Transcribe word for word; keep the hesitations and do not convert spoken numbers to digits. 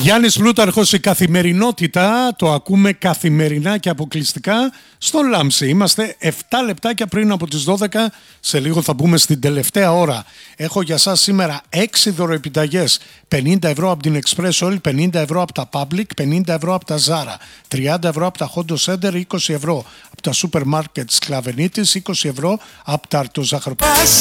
Γιάννης Πλούταρχος, η καθημερινότητα, το ακούμε καθημερινά και αποκλειστικά στο Λάμψη. Είμαστε επτά λεπτάκια πριν από τις δώδεκα, σε λίγο θα μπούμε στην τελευταία ώρα. Έχω για σας σήμερα έξι δωροεπιταγές, πενήντα ευρώ από την Express Oil, πενήντα ευρώ από τα Public, πενήντα ευρώ από τα Zara, τριάντα ευρώ από τα Hondo Center, είκοσι ευρώ από τα Supermarket Σκλαβενίτης, είκοσι ευρώ από τα Αρτοζαχαροπλαστικά.